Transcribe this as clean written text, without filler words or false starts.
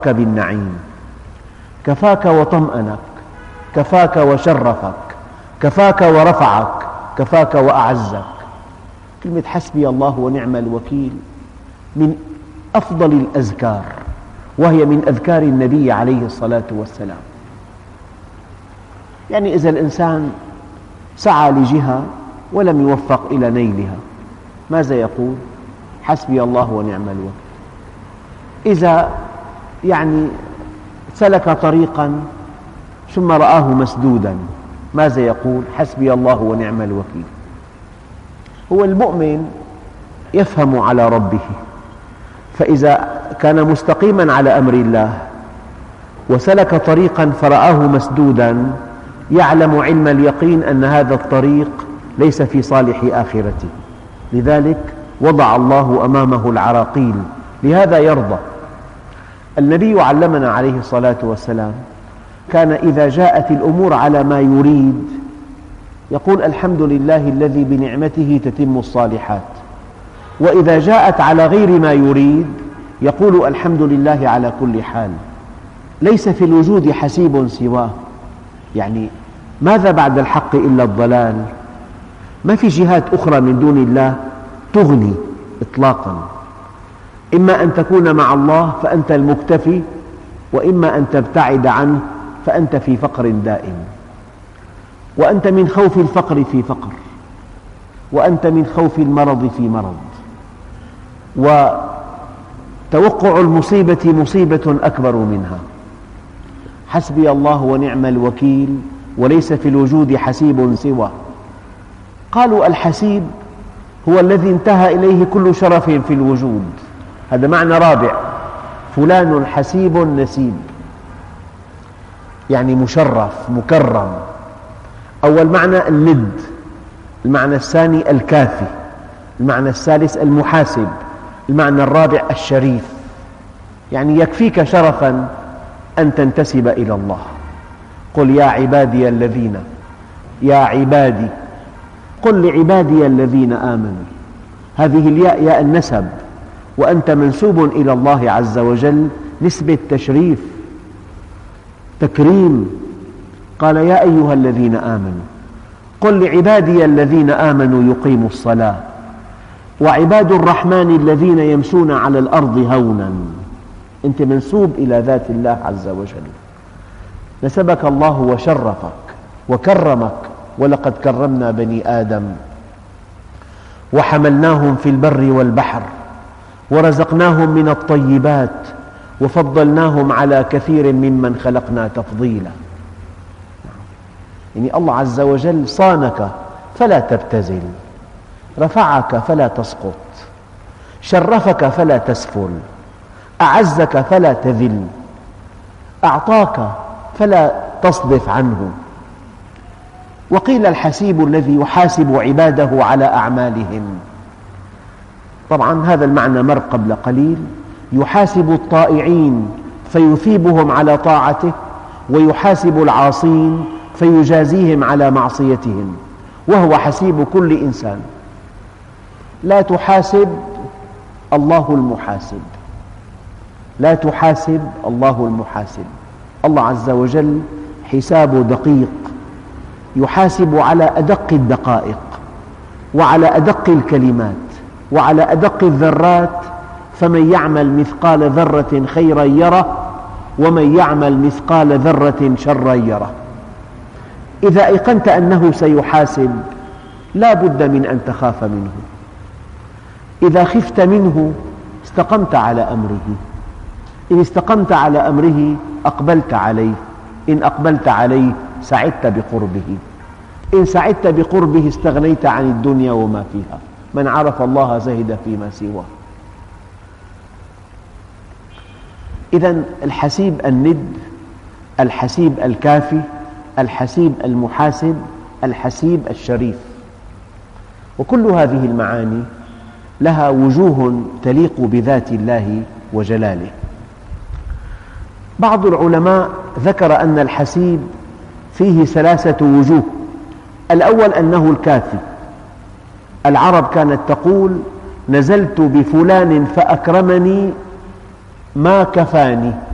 بالنعيم، كفاك وطمأنك، كفاك وشرفك، كفاك ورفعك، كفاك وأعزك. كلمة حسبي الله ونعم الوكيل من أفضل الأذكار، وهي من أذكار النبي عليه الصلاة والسلام. يعني إذا الإنسان سعى لجهة ولم يوفق إلى نيلها، ماذا يقول؟ حسبي الله ونعم الوكيل. إذا سلك طريقا ثم رآه مسدودا، ماذا يقول؟ حسبي الله ونعم الوكيل. هو المؤمن يفهم على ربه، فإذا كان مستقيما على أمر الله وسلك طريقا فرآه مسدودا، يعلم علم اليقين أن هذا الطريق ليس في صالح آخرته، لذلك وضع الله أمامه العراقيل، لهذا يرضى. النبي علمنا عليه الصلاة والسلام كان إذا جاءت الأمور على ما يريد يقول الحمد لله الذي بنعمته تتم الصالحات، وإذا جاءت على غير ما يريد يقول الحمد لله على كل حال. ليس في الوجود حسيب سواه، يعني ماذا بعد الحق إلا الضلال؟ ما في جهات أخرى من دون الله تغني إطلاقا. إما أن تكون مع الله فأنت المكتفي، وإما أن تبتعد عنه فأنت في فقر دائم، وأنت من خوف الفقر في فقر، وأنت من خوف المرض في مرض، وتوقع المصيبة مصيبة أكبر منها. حسبي الله ونعم الوكيل، وليس في الوجود حسيب سواه. قالوا الحسيب هو الذي انتهى إليه كل شرف في الوجود، هذا معنى رابع. فلان حسيب نسيب، يعني مشرف مكرم. أول معنى الند، المعنى الثاني الكافي، المعنى الثالث المحاسب، المعنى الرابع الشريف. يعني يكفيك شرفا أن تنتسب إلى الله. قل يا عبادي الذين، يا عبادي، قل لعبادي الذين آمنوا. هذه الياء ياء النسب، وأنت منسوب إلى الله عز وجل، نسبة تشريف تكريم. قال يا أيها الذين آمنوا، قل لعبادي الذين آمنوا يقيموا الصلاة، وعباد الرحمن الذين يمشون على الأرض هونا. أنت منسوب إلى ذات الله عز وجل، نسبك الله وشرفك وكرمك. ولقد كرمنا بني آدم وحملناهم في البر والبحر ورزقناهم من الطيبات وفضلناهم على كثير ممن خلقنا تفضيلا. يعني الله عز وجل صانك فلا تبتذل، رفعك فلا تسقط، شرفك فلا تسفل، أعزك فلا تذل، أعطاك فلا تصدف عنه. وقيل الحسيب الذي يحاسب عباده على أعمالهم. طبعا هذا المعنى مر قبل قليل. يحاسب الطائعين فيثيبهم على طاعته، ويحاسب العاصين فيجازيهم على معصيتهم، وهو حسيب كل إنسان. لا تحاسب، الله المحاسب. لا تحاسب، الله المحاسب. الله عز وجل حسابه دقيق، يحاسب على أدق الدقائق، وعلى أدق الكلمات، وعلى أدق الذرات. فمن يعمل مثقال ذرة خيرا يره، ومن يعمل مثقال ذرة شرا يره. إذا أيقنت أنه سيحاسب لا بد من أن تخاف منه. إذا خفت منه استقمت على أمره. إن استقمت على أمره أقبلت عليه. إن أقبلت عليه سعدت بقربه. إن سعدت بقربه استغنيت عن الدنيا وما فيها. من عرف الله زهد فيما سواه. إذن الحسيب الند، الحسيب الكافي، الحسيب المحاسب، الحسيب الشريف. وكل هذه المعاني لها وجوه تليق بذات الله وجلاله. بعض العلماء ذكر أن الحسيب فيه 3 وجوه. الأول أنه الكافي. العرب كانت تقول نزلت بفلان فأكرمني ما كفاني.